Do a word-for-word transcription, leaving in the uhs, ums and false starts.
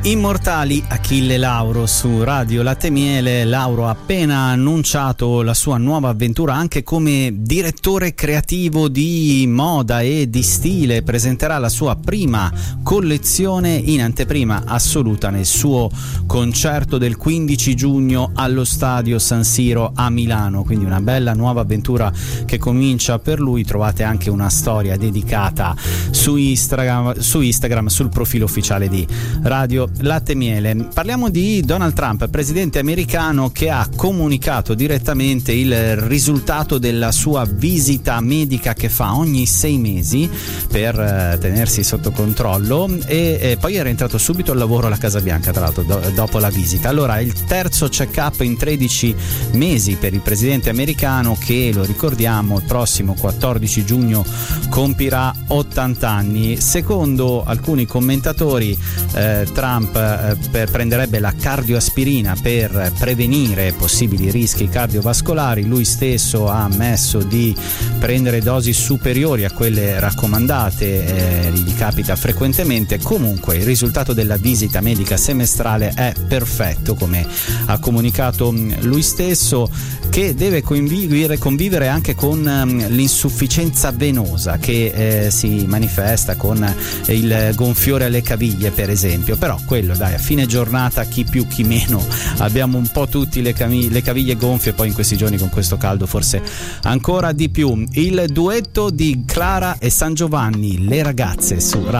Immortali, Achille Lauro su Radio Latte Miele. Lauro ha appena annunciato la sua nuova avventura anche come direttore creativo di moda e di stile. Presenterà la sua prima collezione in anteprima assoluta nel suo concerto del quindici giugno allo Stadio San Siro a Milano, quindi una bella nuova avventura che comincia per lui. Trovate anche una storia dedicata su Instagram, su Instagram sul profilo ufficiale di Radio Latte Miele. Parliamo di Donald Trump, presidente americano, che ha comunicato direttamente il risultato della sua visita medica che fa ogni sei mesi per eh, tenersi sotto controllo e, e poi è rientrato subito al lavoro alla Casa Bianca, tra l'altro do, dopo la visita. Allora, il terzo check-up in tredici mesi per il presidente americano che, lo ricordiamo, il prossimo quattordici giugno compirà ottanta anni. Secondo alcuni commentatori eh, Trump eh, per, prenderebbe la cardioaspirina per prevenire possibili rischi cardiovascolari. Lui stesso ha ammesso di prendere dosi superiori a quelle raccomandate, eh, gli capita frequentemente. Comunque il risultato della visita medica semestrale è perfetto, come ha comunicato lui stesso, che deve convivere, convivere anche con um, l'insufficienza venosa che eh, si manifesta con il gonfiore alle caviglie, per esempio. Però quello, dai, a fine giornata chi più chi meno abbiamo un po' tutti le, cami- le caviglie gonfie, poi in questi giorni con questo caldo forse ancora di più. Il duetto di Clara e San Giovanni, Le ragazze, su